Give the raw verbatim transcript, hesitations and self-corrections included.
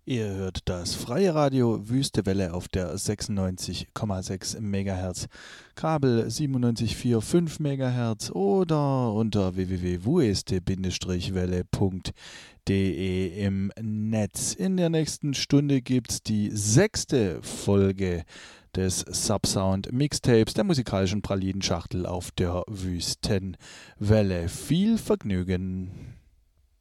Ihr hört das freie Radio Wüste Welle auf der sechsundneunzig Komma sechs Megahertz, Kabel siebenundneunzig Komma fünf Megahertz oder unter w w w punkt wueste Welle punkt de im Netz. In der nächsten Stunde gibt's die sechste Folge des Subsound Mixtapes der musikalischen Pralinenschachtel auf der Wüstenwelle. Viel Vergnügen!